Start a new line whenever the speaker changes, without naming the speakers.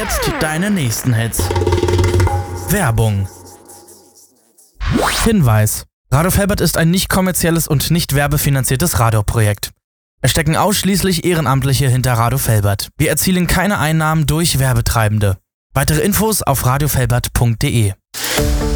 jetzt deine nächsten Hits. Werbung. Hinweis: Radio Felbert ist ein nicht kommerzielles und nicht werbefinanziertes Radioprojekt. Es stecken ausschließlich Ehrenamtliche hinter Radio Felbert. Wir erzielen keine Einnahmen durch Werbetreibende. Weitere Infos auf radiofelbert.de.